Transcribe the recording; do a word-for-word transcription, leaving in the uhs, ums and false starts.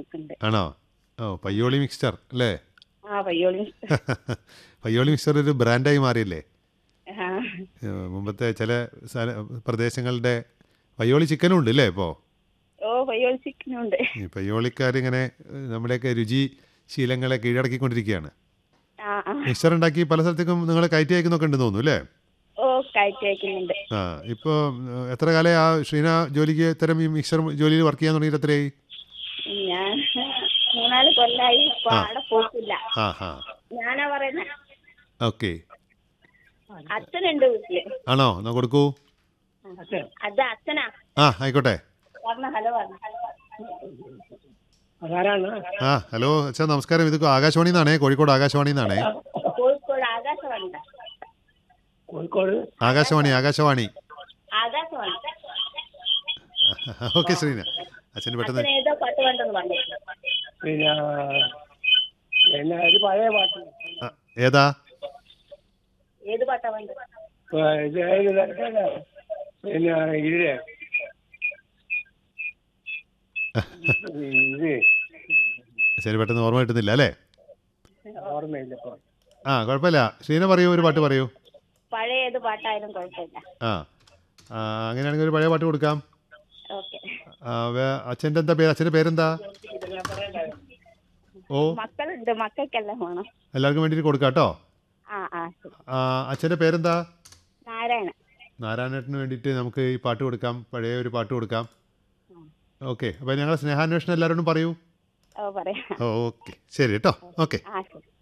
നോക്കുന്നുണ്ട്. ആണോ? ഓ പയ്യോളി മിക്സ്ചർ അല്ലേ? ആ പയ്യോളി. പയ്യോളി മിക്സ്ചർ ഒരു ബ്രാൻഡായി മാറിയില്ലേ? ആ ഏഹ് മുമ്പത്തെ ചില സ്ഥല പ്രദേശങ്ങളുടെ പയ്യോളി ചിക്കനും ഉണ്ട് അല്ലേ ഇപ്പോൾ? ഓ പയ്യോളി ചിക്കനുണ്ട്. ഈ പയ്യോളിക്കാരിങ്ങനെ ഏഹ് നമ്മുടെയൊക്കെ രുചി ശീലങ്ങളെ കീഴടക്കിക്കൊണ്ടിരിക്കുകയാണ്. ആ ആ മിക്സ്ചർ ഉണ്ടാക്കി പല സ്ഥലത്തേക്കും നിങ്ങൾ കയറ്റി അയക്കുന്നൊക്കെ ഉണ്ടെന്ന് തോന്നുന്നു അല്ലേ? ഓ കയറ്റി അയക്കുന്നുണ്ട്. ആ ഇപ്പോൾ എത്ര കാലമായി ആ ശ്രീന ജോലിക്ക് ഇത്തരം ഈ മിക്സ്ചർ ജോലിയിൽ വർക്ക് ചെയ്യാൻ തുടങ്ങിയിട്ട് എത്രയായി? ഞാൻ മൂന്നാല് കൊല്ലായി. ഇപ്പൊ ആ ആടെ പോക്കില്ല. ആ ഹാ ഞാനാ പറയുന്നത്. ഓക്കെ. അച്ഛനുണ്ട് വീട്ടില്. ആണോ? എന്നാ കൊടുക്കൂ. അത് അച്ഛനാ ആ ആയിക്കോട്ടെ. പറഞ്ഞ. ഹലോ പറഞ്ഞ. ആ ഹലോ അച്ഛാ നമസ്കാരം. ഇത് ആകാശവാണി നിന്നാണേ, കോഴിക്കോട് ആകാശവാണി നിന്നാണേ. കോഴിക്കോട് ആകാശവാണി. കോഴിക്കോട് ആകാശവാണി ആകാശവാണി. ആകാശവാണി. ഓക്കെ ശ്രീന. അച്ഛന് പെട്ടെന്ന് അച്ഛൻ ഏതോ പാട്ട് വേണ്ടെന്ന് പറഞ്ഞു. പിന്നെ പിന്നെ ഒരു പഴയ പാട്ട് ആ, ഏതാ? ഏത് പാട്ടാ വേണ്ടത്? ഇപ്പൊ ഇത് ഏത് തരത്തിലാ? പിന്നെ ഇല്ലേ ഇത് അച്ഛന് പെട്ടെന്ന് ഓർമ്മ കിട്ടുന്നില്ല അല്ലേ? ഓർമ്മയില്ല ഇപ്പൊ. ആ കുഴപ്പമില്ല. ശ്രീന പറയൂ, ഒരു പാട്ട് പറയൂ. പഴയ ഏത് പാട്ടായാലും കുഴപ്പമില്ല. ആ ആ, അങ്ങനെയാണെങ്കിൽ ഒരു പഴയ പാട്ട് കൊടുക്കാം. ഓക്കെ. ആ, വേ- അച്ഛൻ്റെ എന്താ പേര്? അച്ഛൻ്റെ പേരെന്താ? ഓ മക്കളുണ്ട്, മക്കൾക്കെല്ലാം വേണം. എല്ലാവർക്കും വേണ്ടിയിട്ട് കൊടുക്കാം കേട്ടോ. ആ ആ ശരി. ആ, അച്ഛൻ്റെ പേരെന്താ? നാരായണ. നാരായണേട്ടന് വേണ്ടിയിട്ട് നമുക്ക് ഈ പാട്ട് കൊടുക്കാം, പഴയ ഒരു പാട്ട് കൊടുക്കാം. ഓക്കെ. അപ്പോൾ ഞങ്ങൾ സ്നേഹാന്വേഷണം എല്ലാവരോടും പറയൂ. ഓ പറയാം. ഓക്കെ ശരി കേട്ടോ. ഓക്കെ. ആ ശരി.